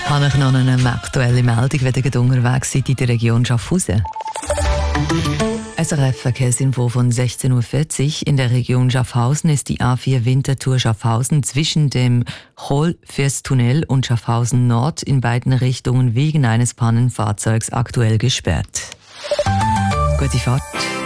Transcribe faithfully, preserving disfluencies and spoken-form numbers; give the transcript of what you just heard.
Habe ich noch eine aktuelle Meldung, wenn ihr unterwegs seid in der Region Schaffhausen? S R F-Verkehrsinfo von sechzehn Uhr vierzig. In der Region Schaffhausen ist die A vier Winterthur Schaffhausen zwischen dem Choll-Fürst-Tunnel und Schaffhausen Nord in beiden Richtungen wegen eines Pannenfahrzeugs aktuell gesperrt. Gute Fahrt.